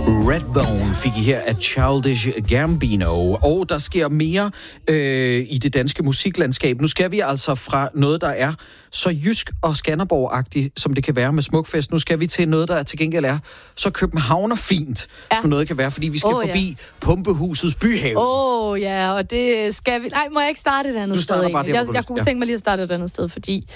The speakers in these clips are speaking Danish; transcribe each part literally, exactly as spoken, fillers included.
Redbone fik I her af Childish Gambino. Og der sker mere øh, i det danske musiklandskab. Nu skal vi altså fra noget, der er så jysk og Skanderborg-agtigt, som det kan være med Smukfest. Nu skal vi til noget, der til gengæld er så københavner-fint, ja. som noget kan være, fordi vi skal oh, forbi ja. Pumpehusets Byhave. Åh oh, ja, og det skal vi... Nej, må jeg ikke starte et andet du sted? Bare der, jeg jeg kunne ja. tænke mig lige at starte et andet sted, fordi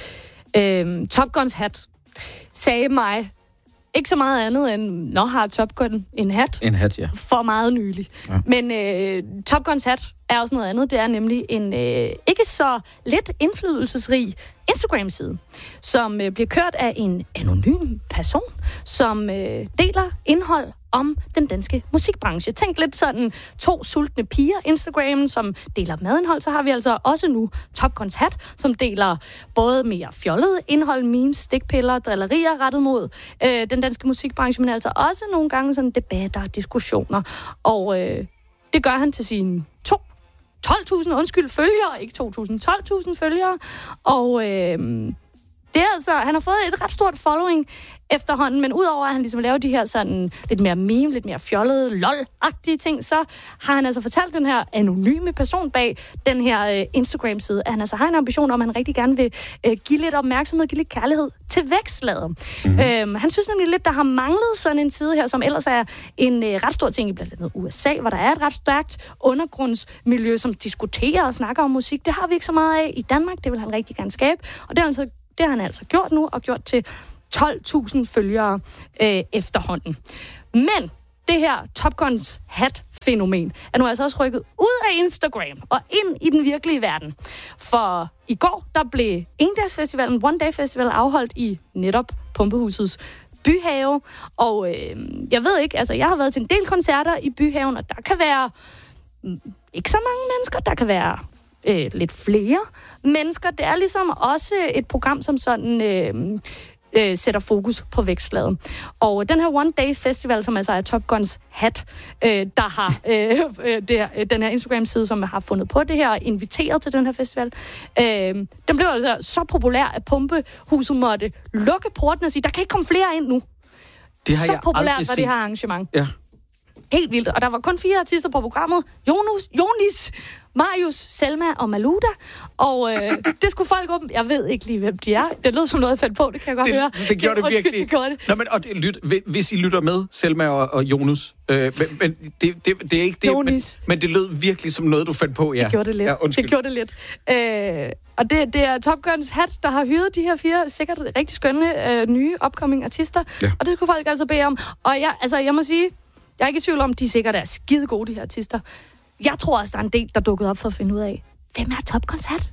øh, Top Guns hat sagde mig... Ikke så meget andet end, når har Top Gun en hat? En hat, ja. For meget nylig. Ja. Men øh, Top Guns hat er også noget andet. Det er nemlig en øh, ikke så lidt indflydelsesrig Instagram-side, som øh, bliver kørt af en anonym person, som øh, deler indhold om den danske musikbranche. Tænk lidt sådan to sultne piger Instagram, som deler madindhold. Så har vi altså også nu Top Guns hat, som deler både mere fjollet indhold, memes, stikpiller, drillerier rettet mod øh, den danske musikbranche, men altså også nogle gange sådan debatter og diskussioner. Og øh, det gør han til sine to tolv tusind, undskyld, følgere, ikke to tusind, tolv tusind følgere. Og øh, det er altså, han har fået et ret stort following efterhånden, men udover at han ligesom laver de her sådan lidt mere meme, lidt mere fjollede, lol-agtige ting, så har han altså fortalt den her anonyme person bag den her øh, Instagram-side, at han altså har en ambition om, at han rigtig gerne vil øh, give lidt opmærksomhed, give lidt kærlighed til vækstlaget. Mm-hmm. Øhm, han synes nemlig lidt, der har manglet sådan en side her, som ellers er en øh, ret stor ting i blandt andet U S A, hvor der er et ret stærkt undergrundsmiljø, som diskuterer og snakker om musik. Det har vi ikke så meget af i Danmark, det vil han rigtig gerne skabe, og det har, altså, det har han altså gjort nu, og gjort til tolv tusind følgere øh, efterhånden. Men det her Top Guns hat-fænomen er nu altså også rykket ud af Instagram og ind i den virkelige verden. For i går, der blev Endagsfestivalen, One Day Festival, afholdt i netop Pumpehusets Byhave. Og øh, jeg ved ikke, altså jeg har været til en del koncerter i Byhaven, og der kan være mm, ikke så mange mennesker, der kan være øh, lidt flere mennesker. Det er ligesom også et program, som sådan... Øh, Øh, sætter fokus på vækstlaget. Og den her One Day Festival, som altså er Top Guns hat, øh, der har øh, øh, det, øh, den her Instagram-side, som har fundet på det her og inviteret til den her festival, øh, den blev altså så populær, at Pumpehuset måtte lukke porten og sige, der kan ikke komme flere ind nu. Det har så jeg populært aldrig var set. Det her arrangement. Ja. Helt vildt. Og der var kun fire artister på programmet. Jonas, Jonis, Marius, Selma og Maluda. Og øh, det skulle folk åbent... Jeg ved ikke lige, hvem de er. Det lød som noget, jeg fandt på. Det kan jeg godt det, høre. Det gjorde det, det virkelig. Det gjorde det. Nå, men, og det, lyt, hvis I lytter med, Selma og, og Jonas, øh, men, men det, det, det er ikke det, men, men det lød virkelig som noget, du fandt på. Ja. Det gjorde det lidt. Ja, det gjorde det lidt. Øh, og det, det er Top Guns hat, der har hyret de her fire sikkert rigtig skønne øh, nye upcoming artister. Ja. Og det skulle folk altså bede om. Og jeg, altså, jeg må sige... Jeg er ikke i tvivl om, de sikkert er skide gode, de her artister. Jeg tror også, der er en del, der dukkede op for at finde ud af, hvem er Top Guns hat?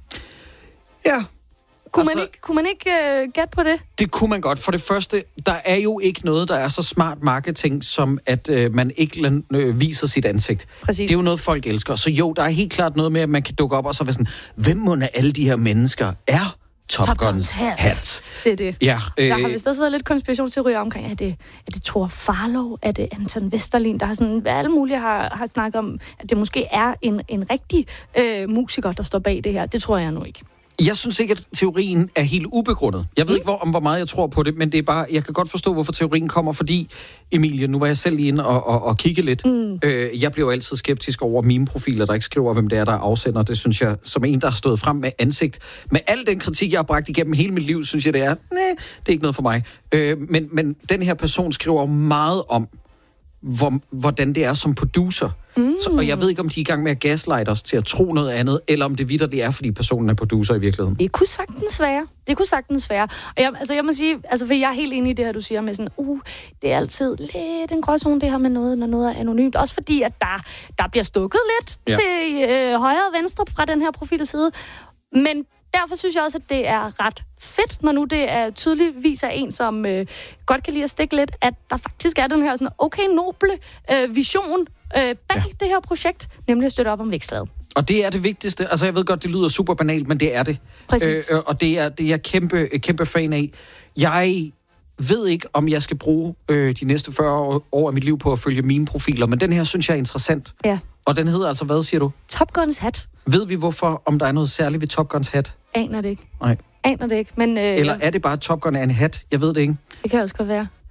Ja. Kunne altså, man ikke, kunne man ikke uh, gætte på det? Det kunne man godt. For det første, der er jo ikke noget, der er så smart marketing, som at uh, man ikke uh, viser sit ansigt. Præcis. Det er jo noget, folk elsker. Så jo, der er helt klart noget med, at man kan dukke op og så være sådan, hvem må alle de her mennesker er? Top, Top Guns hat. hat. Det er det. Ja, øh... Der har vist også været lidt konspirationsteorier omkring, er det, er det Thor Farlov, er det Anton Vesterlin, der har sådan, alle mulige har, har snakket om, at det måske er en, en rigtig øh, musiker, der står bag det her. Det tror jeg nu ikke. Jeg synes ikke, at teorien er helt ubegrundet. Jeg ved mm. ikke, hvor, om hvor meget jeg tror på det, men det er bare, jeg kan godt forstå, hvorfor teorien kommer, fordi, Emilie, nu var jeg selv inde og, og, og kigge lidt. Mm. Øh, jeg bliver jo altid skeptisk over meme-profiler, der ikke skriver, hvem det er, der afsender. Det synes jeg, som en, der har stået frem med ansigt. Med al den kritik, jeg har bragt igennem hele mit liv, synes jeg, det er, nej, det er ikke noget for mig. Øh, men, men den her person skriver meget om, hvor, hvordan det er som producer. Mm. Så, og jeg ved ikke, om de er i gang med at gaslighte os til at tro noget andet, eller om det videre det er, fordi personen er producer i virkeligheden. Det kunne sagtens være. Det kunne sagtens være. Og jeg, altså jeg må sige, altså for jeg er helt enig i det her, du siger med sådan, uh, det er altid lidt en gråzone, det her med noget, når noget er anonymt. Også fordi, at der, der bliver stukket lidt ja. til øh, højre og venstre fra den her profilside. Men derfor synes jeg også, at det er ret fedt, når nu det er tydeligvis af en, som øh, godt kan lide at stikke lidt, at der faktisk er den her sådan okay noble øh, vision øh, bag ja. det her projekt, nemlig at støtte op om vækstlaget. Og det er det vigtigste. Altså, jeg ved godt, det lyder super banalt, men det er det. Præcis. Øh, og det er, det er jeg kæmpe, kæmpe fan af. Jeg ved ikke, om jeg skal bruge øh, de næste fyrre år af mit liv på at følge mine profiler, men den her synes jeg er interessant. Ja. Og den hedder altså, hvad siger du? Top Guns hat. Ved vi hvorfor, om der er noget særligt ved Top Guns hat? Aner det ikke. Nej. Aner det ikke, men... Øh, Eller er det bare Top Gun er en hat? Jeg ved det ikke. Det kan også godt være.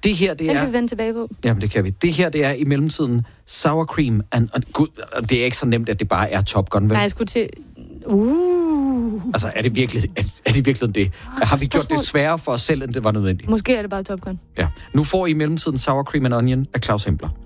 Det her, det Den er... kan vi vende tilbage på. Jamen, det kan vi. Det her, det er i mellemtiden sour cream. And, and, gud, det er ikke så nemt, at det bare er Top Gun, vel? Nej, jeg skulle til... Uh. Altså, er det virkelig, er, er det, virkelig det? Har vi gjort det sværere for os selv, end det var nødvendigt? Måske er det bare Top Gun. Ja. Nu får I i mellemtiden sour cream and onion af Claus Hempler.